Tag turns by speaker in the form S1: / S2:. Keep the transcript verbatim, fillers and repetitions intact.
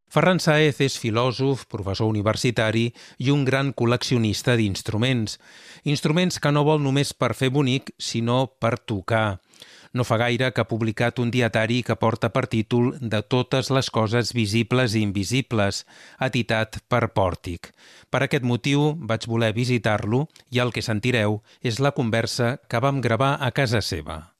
S1: Ferran Sáez és filòsof, professor universitari i un gran col·leccionista d'instruments. Instruments que no vol només per fer bonic, sinó per tocar. No fa gaire que ha publicat un dietari que porta per títol De totes les coses visibles i invisibles, editat per Pòrtic. Per aquest motiu vaig voler visitar-lo i el que sentireu és la conversa que vam gravar a casa seva.